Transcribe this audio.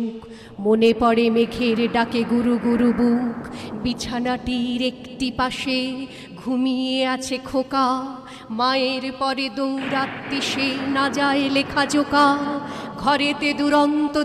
মনে পড়ে মেঘের ডাকে গুরু গুরু বুক, বিছানাটির একটি পাশে ঘুমিয়ে আছে খোকা, মায়ের পরে দৌড়াত্তি সে না যায় লেখা জোকা, ঘরেতে দুরন্ত